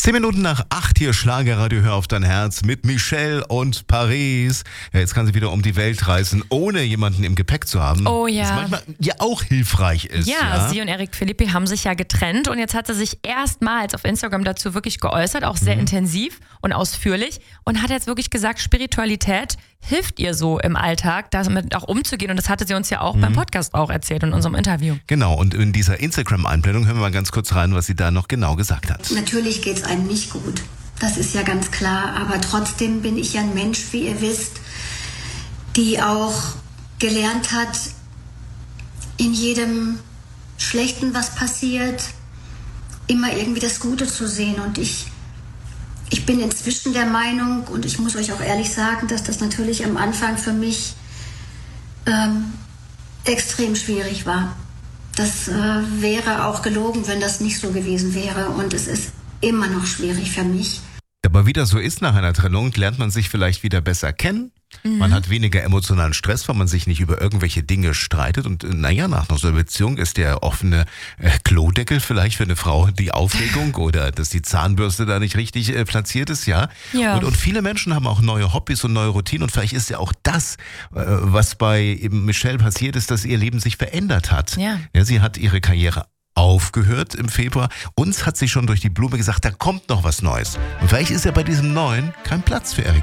10 Minuten nach 8 hier Schlagerradio, hör auf dein Herz mit Michelle und Paris. Ja, jetzt kann sie wieder um die Welt reisen, ohne jemanden im Gepäck zu haben. Oh ja. Was manchmal ja auch hilfreich ist. Ja, sie und Eric Philippi haben sich ja getrennt und jetzt hat sie sich erstmals auf Instagram dazu wirklich geäußert, auch sehr intensiv und ausführlich und hat jetzt wirklich gesagt, Spiritualität hilft ihr so im Alltag, damit auch umzugehen und das hatte sie uns ja auch beim Podcast auch erzählt in unserem Interview. Genau, und in dieser Instagram-Einblendung hören wir mal ganz kurz rein, was sie da noch genau gesagt hat. Natürlich geht es einem nicht gut, das ist ja ganz klar, aber trotzdem bin ich ja ein Mensch, wie ihr wisst, die auch gelernt hat, in jedem Schlechten, was passiert, immer irgendwie das Gute zu sehen. Und ich bin inzwischen der Meinung, und ich muss euch auch ehrlich sagen, dass das natürlich am Anfang für mich extrem schwierig war. Das wäre auch gelogen, wenn das nicht so gewesen wäre. Und es ist immer noch schwierig für mich. Aber wie das so ist nach einer Trennung, lernt man sich vielleicht wieder besser kennen. Man hat weniger emotionalen Stress, weil man sich nicht über irgendwelche Dinge streitet. Und naja, nach so einer Beziehung ist der offene Klodeckel vielleicht für eine Frau die Aufregung oder dass die Zahnbürste da nicht richtig platziert ist, ja. Und viele Menschen haben auch neue Hobbys und neue Routinen. Und vielleicht ist ja auch das, was bei eben Michelle passiert ist, dass ihr Leben sich verändert hat. Ja, sie hat ihre Karriere aufgehört im Februar. Uns hat sie schon durch die Blume gesagt, da kommt noch was Neues. Und vielleicht ist ja bei diesem Neuen kein Platz für Eric